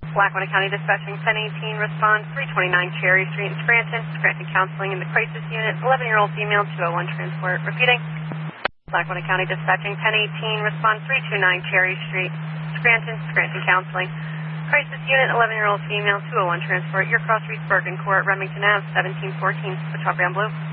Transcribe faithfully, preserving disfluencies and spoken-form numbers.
Lackawanna County Dispatching ten eighteen, response three twenty-nine Cherry Street in Scranton. Scranton Counseling in the crisis unit, eleven-year-old female, two oh one transport. Repeating. Lackawanna County Dispatching ten eighteen, response three twenty-nine Cherry Street, Scranton. Scranton Counseling. Crisis unit, eleven-year-old female, two oh one transport. Your cross reached Bergen Court, Remington Ave, seventeen fourteen. Switch off on blue.